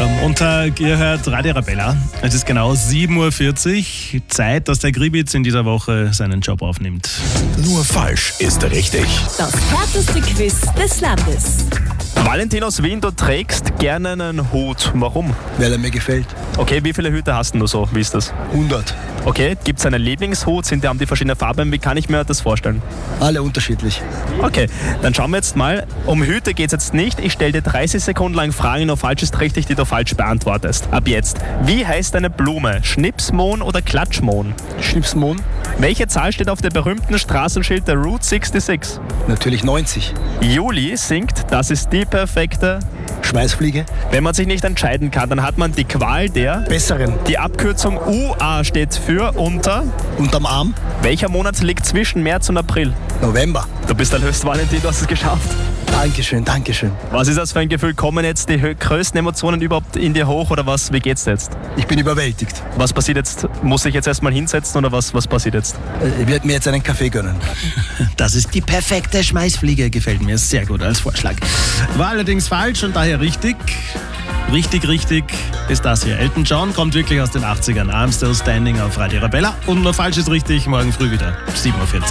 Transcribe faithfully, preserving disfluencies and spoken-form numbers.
Am Montag, ihr hört Radio Arabella. Es ist genau sieben Uhr vierzig. Zeit, dass der Gribitz in dieser Woche seinen Job aufnimmt. Nur falsch ist richtig. Das härteste Quiz des Landes. Valentin aus Wien, du trägst gerne einen Hut. Warum? Weil er mir gefällt. Okay, wie viele Hüte hast du so? Wie ist das? hundert. Okay, gibt es einen Lieblingshut? Sind die, haben die verschiedene Farben? Wie kann ich mir das vorstellen? Alle unterschiedlich. Okay, dann schauen wir jetzt mal. Um Hüte geht es jetzt nicht. Ich stelle dir dreißig Sekunden lang Fragen, nur falsch ist richtig, die du falsch beantwortest. Ab jetzt. Wie heißt eine Blume? Schnipsmohn oder Klatschmohn? Schnipsmohn? Welche Zahl steht auf dem berühmten Straßenschild der Route sechsundsechzig? Natürlich neunzig. Juli singt, das ist die perfekte. Schmeißfliege? Wenn man sich nicht entscheiden kann, dann hat man die Qual der. Besseren. Die Abkürzung U A steht für unter. Unterm Arm? Welcher Monat liegt zwischen März und April? November. Du bist ein Höchstvalentin, du hast es geschafft. Dankeschön, Dankeschön. Was ist das für ein Gefühl? Kommen jetzt die hö- größten Emotionen überhaupt in dir hoch oder was? Wie geht's jetzt? Ich bin überwältigt. Was passiert jetzt? Muss ich jetzt erstmal hinsetzen oder was, was passiert jetzt? Ich werde mir jetzt einen Kaffee gönnen. Das ist die perfekte Schmeißfliege. Gefällt mir sehr gut als Vorschlag. War allerdings falsch und daher richtig. Richtig, richtig ist das hier. Elton John kommt wirklich aus den achtzigern. I'm Still Standing auf Radio Arabella. Und nur falsch ist richtig, morgen früh wieder. sieben Uhr vierzig.